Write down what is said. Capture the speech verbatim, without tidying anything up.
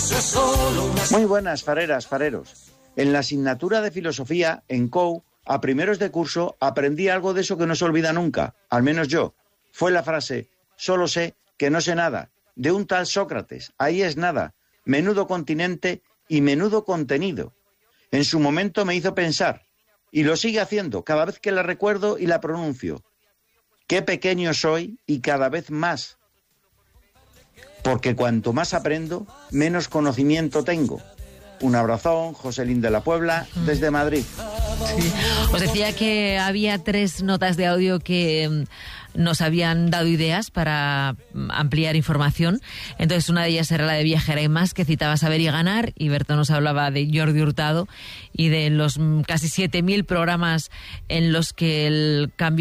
eso es solo una... Muy buenas, fareras, fareros. En la asignatura de filosofía, en C O U, a primeros de curso, aprendí algo de eso que no se olvida nunca, al menos yo. Fue la frase, solo sé que no sé nada, de un tal Sócrates. Ahí es nada, menudo continente y menudo contenido. En su momento me hizo pensar, y lo sigue haciendo cada vez que la recuerdo y la pronuncio. Qué pequeño soy y cada vez más. Porque cuanto más aprendo, menos conocimiento tengo. Un abrazón, Joselín de la Puebla, desde Madrid. Sí. Os decía que había tres notas de audio que nos habían dado ideas para ampliar información. Entonces una de ellas era la de Viajera y Más, que citaba Saber y Ganar, y Berto nos hablaba de Jordi Hurtado y de los casi siete mil programas en los que el cambio